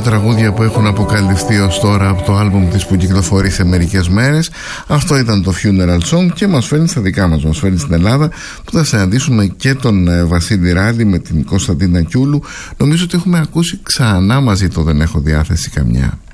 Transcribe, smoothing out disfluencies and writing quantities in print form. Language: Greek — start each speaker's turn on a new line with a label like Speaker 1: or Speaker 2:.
Speaker 1: τραγούδια που έχουν αποκαλυφθεί ως τώρα από το άλμπουμ της που κυκλοφορεί σε μερικές μέρες. Αυτό ήταν το Funeral Song και μας φέρνει στα δικά μας, μας φέρνει στην Ελλάδα, που θα συναντήσουμε και τον Βασίλη Ράλη με την Κωνσταντίνα Κιούλου. Νομίζω ότι έχουμε ακούσει ξανά μαζί το «Δεν έχω διάθεση καμιά».